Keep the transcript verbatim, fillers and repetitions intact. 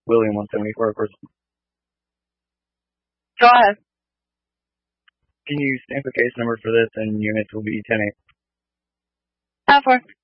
William one seventy-four, of course. Go ahead. Can you stamp a case number for this, and units will be ten eight. How far?